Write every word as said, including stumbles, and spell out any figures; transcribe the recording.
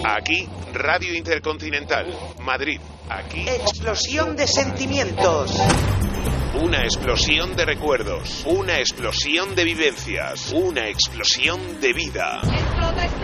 Aquí, Radio Intercontinental, Madrid. Aquí... Explosión de sentimientos. Una explosión de recuerdos. Una explosión de vivencias. Una explosión de vida. ¡Explota, explota!